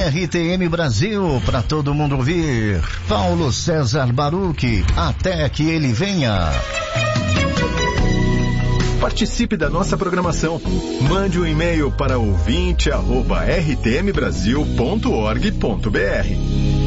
RTM Brasil, para todo mundo ouvir. Paulo César Baruch, até que ele venha. Participe da nossa programação. Mande um e-mail para ouvinte@rtmbrasil.org.br.